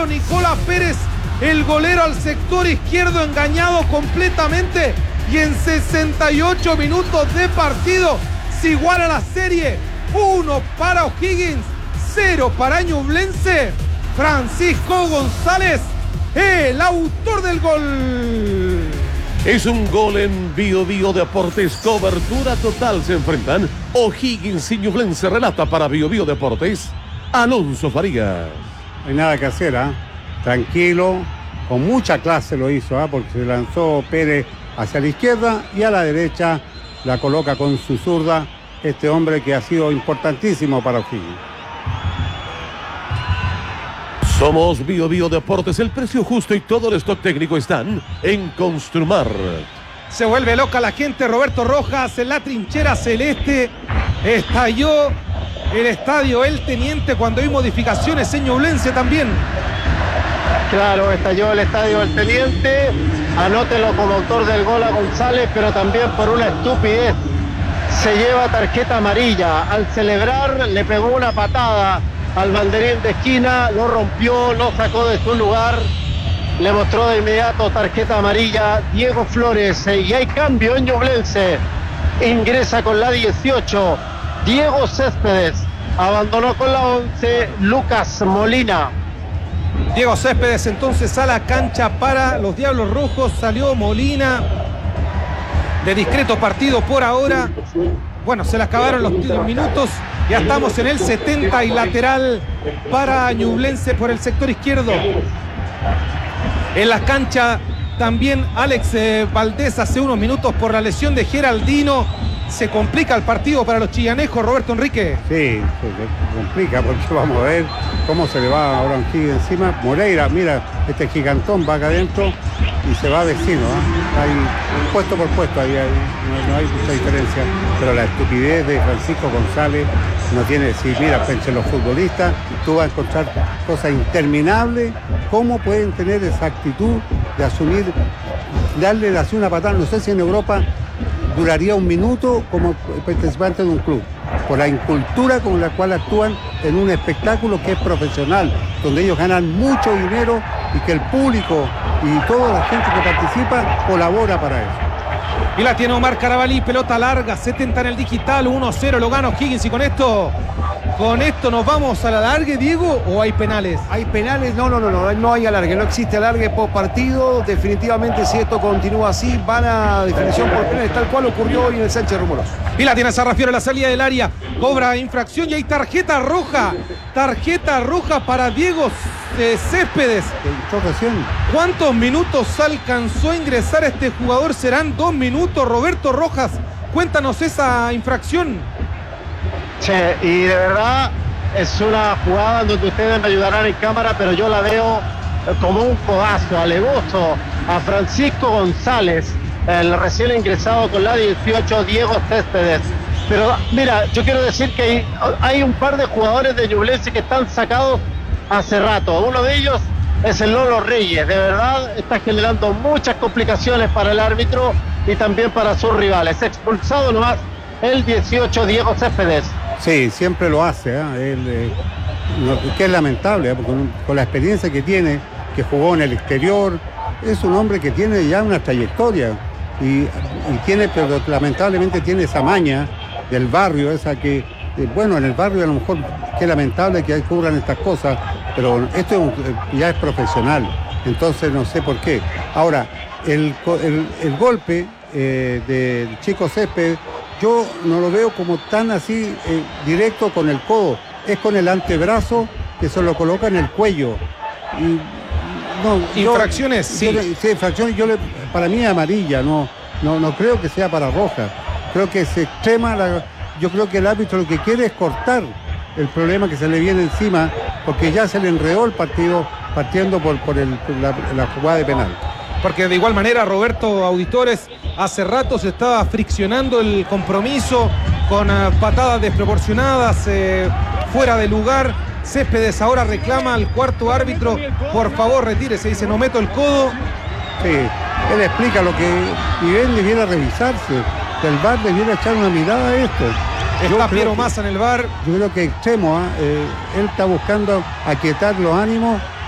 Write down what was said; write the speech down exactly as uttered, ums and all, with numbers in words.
golero Nicolás Pérez, el golero al sector izquierdo, engañado completamente. Y en sesenta y ocho minutos de partido se iguala la serie. Uno para O'Higgins, cero para Ñublense. Francisco González, el autor del gol. Es un gol en Bio Bio Deportes, cobertura total. Se enfrentan O'Higgins y Ñublense. Relata para Bio Bio Deportes Alonso Farías. No hay nada que hacer, ¿eh? Tranquilo, con mucha clase lo hizo, ¿eh? Porque se lanzó Pérez hacia la izquierda y a la derecha la coloca con su zurda este hombre que ha sido importantísimo para O'Higgins. Somos Bio Bio Deportes, el precio justo y todo el stock técnico están en Construmar. Se vuelve loca la gente. Roberto Rojas en la trinchera celeste. Estalló el estadio El Teniente cuando hay modificaciones en Ñublense también. Claro, estalló el estadio El Teniente. Anótelo como autor del gol a González, pero también por una estupidez. Se lleva tarjeta amarilla. Al celebrar le pegó una patada al banderín de esquina, lo rompió, lo sacó de su lugar, le mostró de inmediato tarjeta amarilla Diego Flores, y hay cambio en Ñublense. Ingresa con la dieciocho Diego Céspedes, abandonó con la once Lucas Molina. Diego Céspedes entonces a la cancha para los Diablos Rojos. Salió Molina, de discreto partido por ahora. Bueno, se le acabaron los, los minutos. Ya estamos en el setenta y lateral para Ñublense por el sector izquierdo. En la cancha también Alex eh, Valdés hace unos minutos por la lesión de Geraldino. Se complica el partido para los chillanejos, Roberto Enrique. Sí, se complica porque vamos a ver cómo se le va ahora un gig encima. Moreira, mira, este gigantón va acá adentro y se va vecino, ¿eh? Hay puesto por puesto, ahí hay, no, no hay mucha diferencia, pero la estupidez de Francisco González no tiene, si mira, entre los futbolistas, tú vas a encontrar cosas interminables. ¿Cómo pueden tener esa actitud de asumir, darle así una patada? No sé si en Europa duraría un minuto como participante de un club, por la incultura con la cual actúan en un espectáculo que es profesional, donde ellos ganan mucho dinero y que el público y toda la gente que participa colabora para eso. Y la tiene Omar Carabalí, pelota larga, setenta en el digital, uno cero, lo gana O'Higgins. Y con esto, con esto nos vamos a la alargue, Diego, ¿o hay penales? Hay penales, no, no, no, no, no hay alargue, no existe alargue por partido. Definitivamente, si esto continúa así, van a definición por penales, tal cual ocurrió hoy en el Sánchez Rumoroso. Y la tiene Sarrafiore en la salida del área, cobra infracción y hay tarjeta roja, tarjeta roja para Diego eh, Céspedes. ¿Cuántos minutos alcanzó a ingresar este jugador? Serán dos minutos. Roberto Rojas, cuéntanos esa infracción. Che, y de verdad es una jugada donde ustedes me ayudarán en cámara, pero yo la veo como un codazo alevoso a Francisco González, el recién ingresado con la dieciocho, Diego Céspedes. Pero mira, yo quiero decir que hay, hay un par de jugadores de Ñublense que están sacados hace rato. Uno de ellos es el Lolo Reyes. De verdad está generando muchas complicaciones para el árbitro y también para sus rivales. Expulsado nomás el dieciocho, Diego Céspedes. Sí, siempre lo hace, ¿eh? Él, eh, no, que es lamentable, ¿eh? Porque con la experiencia que tiene, que jugó en el exterior, es un hombre que tiene ya una trayectoria y, y tiene, pero lamentablemente tiene esa maña del barrio, esa que, eh, bueno, en el barrio a lo mejor que lamentable que ocurran estas cosas, pero esto es un, ya es profesional, entonces no sé por qué. Ahora, el, el, el golpe eh, del Chico Césped, yo no lo veo como tan así eh, directo con el codo, es con el antebrazo que se lo coloca en el cuello. Y, no, infracciones, yo, sí. Yo, sí, infracciones, yo le, para mí es amarilla, no, no, no creo que sea para roja. Creo que se extrema, la, yo creo que el árbitro lo que quiere es cortar el problema que se le viene encima, porque ya se le enredó el partido partiendo por, por el, la, la jugada de penal. Porque de igual manera, Roberto, auditores, hace rato se estaba friccionando el compromiso con uh, patadas desproporcionadas, eh, fuera de lugar. Céspedes ahora reclama al cuarto árbitro, por favor retírese, dice, no meto el codo. Sí, él explica lo que Ivén debiera revisarse, que el V A R debiera echar una mirada a esto. Está Piero Massa en el V A R. Yo creo que extremo, ¿eh? Eh, él está buscando aquietar los ánimos